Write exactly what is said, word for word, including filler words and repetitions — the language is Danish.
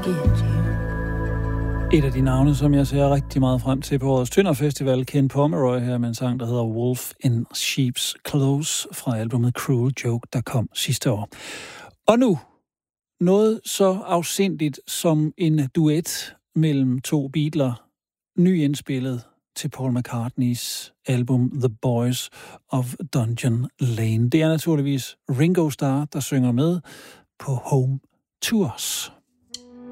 get you. Et af de navne, som jeg ser rigtig meget frem til på årets Tønder Festival, Ken Pomeroy her med en sang, der hedder Wolf in Sheep's Clothes fra albumet Cruel Joke, der kom sidste år. Og nu noget så afsindigt som en duet mellem to Beatles, nyindspillet til Paul McCartneys album The Boys of Dungeon Lane. Det er naturligvis Ringo Starr, der synger med på Home to Us.